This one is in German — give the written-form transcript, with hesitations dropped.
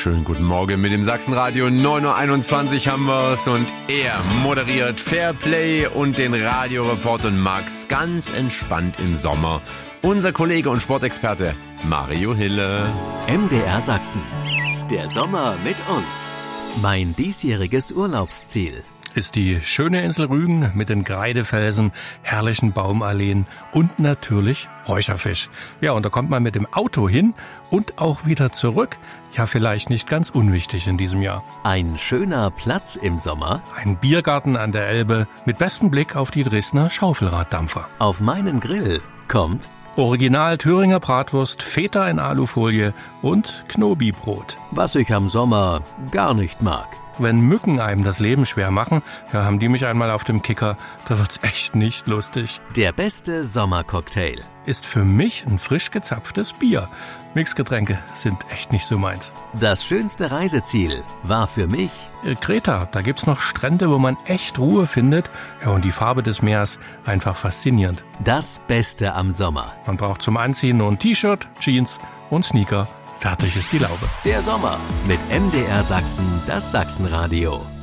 Schönen guten Morgen mit dem Sachsenradio. 9.21 Uhr haben wir's und er moderiert Fairplay und den Radioreport und Max ganz entspannt im Sommer. Unser Kollege und Sportexperte Mario Hille. MDR Sachsen. Der Sommer mit uns. Mein diesjähriges Urlaubsziel ist die schöne Insel Rügen mit den Kreidefelsen, herrlichen Baumalleen und natürlich Räucherfisch. Ja, und da kommt man mit dem Auto hin und auch wieder zurück. Ja, vielleicht nicht ganz unwichtig in diesem Jahr. Ein schöner Platz im Sommer. Ein Biergarten an der Elbe mit bestem Blick auf die Dresdner Schaufelraddampfer. Auf meinen Grill kommt Original Thüringer Bratwurst, Feta in Alufolie und Knobi-Brot. Was ich am Sommer gar nicht mag. Wenn Mücken einem das Leben schwer machen, ja, haben die mich einmal auf dem Kicker, da wird's echt nicht lustig. Der beste Sommercocktail ist für mich ein frisch gezapftes Bier. Mixgetränke sind echt nicht so meins. Das schönste Reiseziel war für mich Kreta. Da gibt's noch Strände, wo man echt Ruhe findet. Ja, und die Farbe des Meeres einfach faszinierend. Das Beste am Sommer. Man braucht zum Anziehen nur ein T-Shirt, Jeans und Sneaker. Fertig ist die Laube. Der Sommer mit MDR Sachsen, das Sachsenradio.